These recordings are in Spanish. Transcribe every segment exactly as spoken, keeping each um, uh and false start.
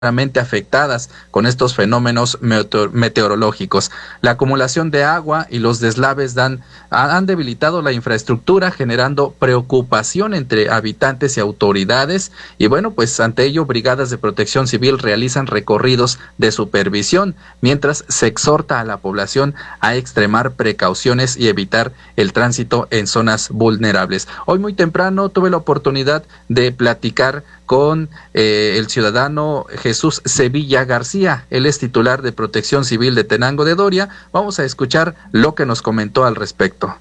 afectadas con estos fenómenos meteorológicos. La acumulación de agua y los deslaves dan, han debilitado la infraestructura, generando preocupación entre habitantes y autoridades. Y bueno, pues ante ello, brigadas de protección civil realizan recorridos de supervisión, mientras se exhorta a la población a extremar precauciones y evitar el tránsito en zonas vulnerables. Hoy muy temprano tuve la oportunidad de platicar con eh, el ciudadano Jesús Sevilla García. Él es titular de Protección Civil de Tenango de Doria. Vamos a escuchar lo que nos comentó al respecto.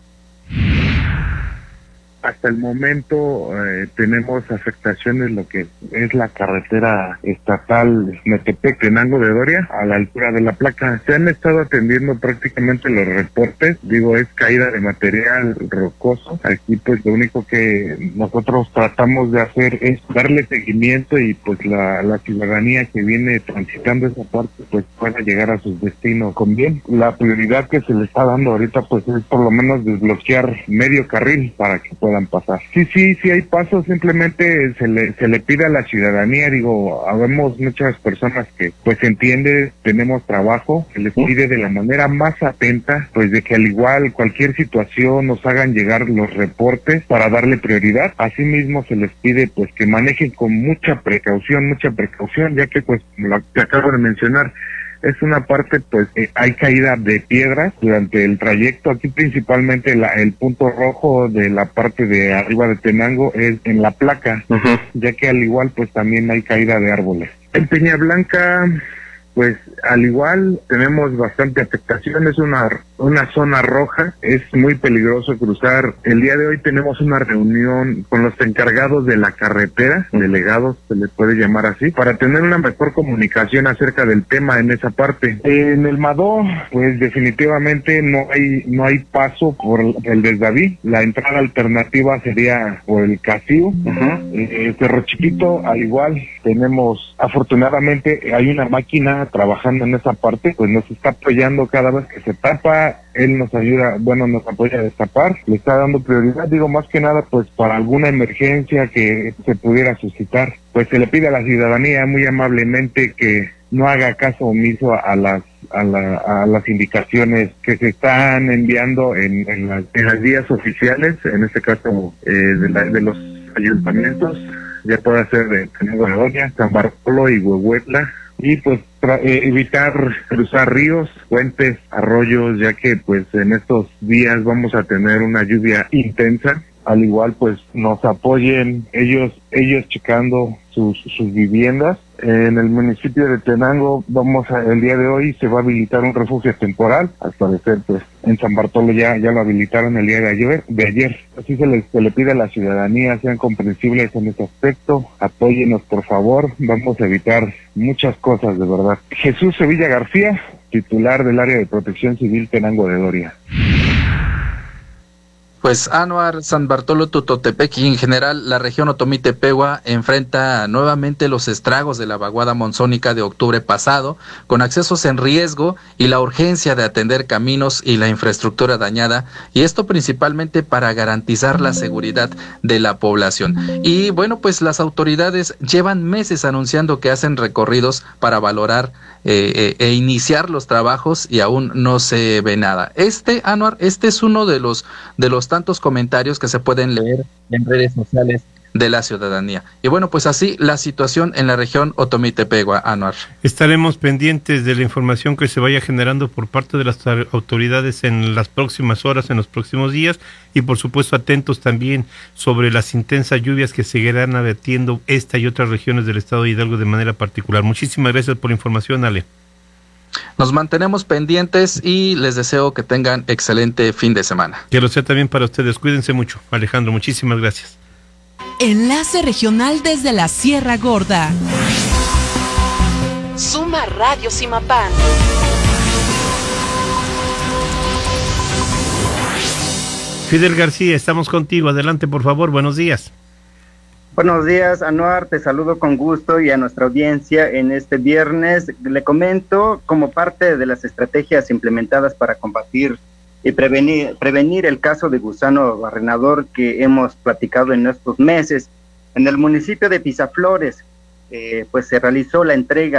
Hasta el momento eh, tenemos afectaciones lo que es la carretera estatal Metepec, Tenango de Doria, a la altura de la placa. Se han estado atendiendo prácticamente los reportes, digo, es caída de material rocoso. Aquí pues lo único que nosotros tratamos de hacer es darle seguimiento y pues la, la ciudadanía que viene transitando esa parte pues pueda llegar a sus destinos con bien. La prioridad que se le está dando ahorita pues es por lo menos desbloquear medio carril para que pueda puedan pasar. Sí, sí, sí hay pasos, simplemente se le se le pide a la ciudadanía, digo, habemos muchas personas que pues entiende, tenemos trabajo, se les pide de la manera más atenta, pues de que al igual cualquier situación nos hagan llegar los reportes para darle prioridad. Asimismo se les pide pues que manejen con mucha precaución, mucha precaución, ya que pues lo que acabo de mencionar, es una parte, pues, eh, hay caída de piedras durante el trayecto. Aquí principalmente la, el punto rojo de la parte de arriba de Tenango es en la placa, uh-huh. ya que al igual, pues, también hay caída de árboles. En Peña Blanca, pues, al igual, tenemos bastante afectación, es una, una zona roja, es muy peligroso cruzar. El día de hoy tenemos una reunión con los encargados de la carretera, delegados, se les puede llamar así, para tener una mejor comunicación acerca del tema en esa parte. En el Madó, pues definitivamente no hay, no hay paso por el Desdaví, la entrada alternativa sería por el Casío, uh-huh. eh, Cerro Chiquito, al igual, tenemos, afortunadamente, hay una máquina trabajando en esa parte, pues nos está apoyando cada vez que se tapa, él nos ayuda, bueno, nos apoya a destapar, le está dando prioridad, digo, más que nada, pues para alguna emergencia que se pudiera suscitar, pues se le pide a la ciudadanía muy amablemente que no haga caso omiso a las a, la, a las indicaciones que se están enviando en, en, las, en las vías oficiales, en este caso eh, de, la, de los ayuntamientos, ya puede ser de Tenango de Doria, San Bartolo y Huehuetla, y pues tra- eh, evitar cruzar ríos, puentes, arroyos, ya que pues en estos días vamos a tener una lluvia intensa. Al igual pues nos apoyen ellos ellos checando sus sus viviendas. En el municipio de Tenango vamos a, el día de hoy se va a habilitar un refugio temporal, al parecer pues en San Bartolo ya ya lo habilitaron el día de ayer, de ayer. Así se les se le pide a la ciudadanía, sean comprensibles en este aspecto, apóyenos por favor, vamos a evitar muchas cosas de verdad. Jesús Sevilla García, titular del área de Protección Civil Tenango de Doria. Pues Anuar, San Bartolo, Tutotepec y en general la región Otomí-Tepehua enfrenta nuevamente los estragos de la vaguada monzónica de octubre pasado, con accesos en riesgo y la urgencia de atender caminos y la infraestructura dañada, y esto principalmente para garantizar la seguridad de la población. Y bueno, pues las autoridades llevan meses anunciando que hacen recorridos para valorar eh, eh, e iniciar los trabajos y aún no se ve nada. Este, Anuar, este es uno de los de los tantos comentarios que se pueden leer en redes sociales de la ciudadanía. Y bueno, pues así la situación en la región Otomí-Tepehua, Anuar. Estaremos pendientes de la información que se vaya generando por parte de las autoridades en las próximas horas, en los próximos días, y por supuesto atentos también sobre las intensas lluvias que seguirán abatiendo esta y otras regiones del estado de Hidalgo de manera particular. Muchísimas gracias por la información, Ale. Nos mantenemos pendientes y les deseo que tengan excelente fin de semana. Que lo sea también para ustedes. Cuídense mucho. Alejandro, muchísimas gracias. Enlace regional desde la Sierra Gorda. Suma Radio Simapán. Fidel García, estamos contigo. Adelante, por favor. Buenos días. Buenos días, Anuar, te saludo con gusto y a nuestra audiencia en este viernes. Le comento, como parte de las estrategias implementadas para combatir y prevenir, prevenir el caso de gusano barrenador que hemos platicado en estos meses, en el municipio de Pisaflores eh, pues se realizó la entrega